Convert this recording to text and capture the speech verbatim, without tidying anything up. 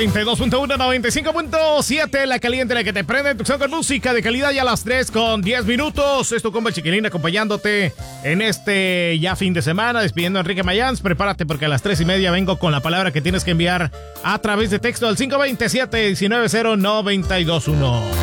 noventa y dos punto uno, noventa y cinco punto siete, la caliente, la que te prende, tu con música de calidad ya a las tres con diez minutos. Es tu compa Chiquilín acompañándote en este ya fin de semana, despidiendo a Enrique Mayans. Prepárate porque a las tres y media vengo con la palabra que tienes que enviar a través de texto al cinco dos siete, uno nueve cero, nueve dos uno.